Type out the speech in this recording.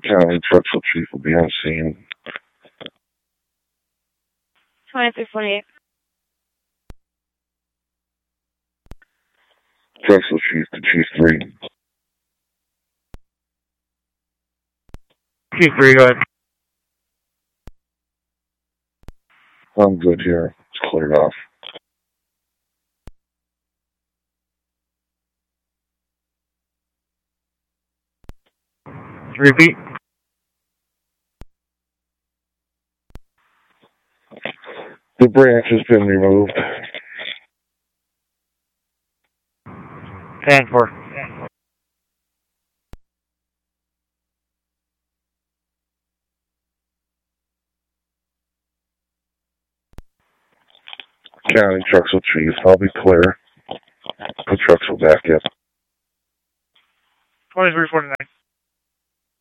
County Truxell Chief will be on scene. 2348. Truxell Chief to Chief 3. Chief 3, go ahead. I'm good here. It's cleared off. Repeat. The branch has been removed. 10-4. County Truxell Chief, I'll be clear. Put Truxell back in. 2349.